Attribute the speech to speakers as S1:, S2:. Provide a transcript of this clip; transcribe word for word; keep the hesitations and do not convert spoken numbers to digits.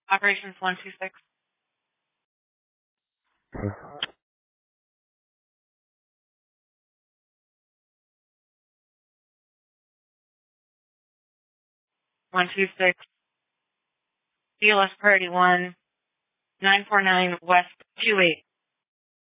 S1: Operations one two six. one two six. C L S Priority one, nine four nine West two eight.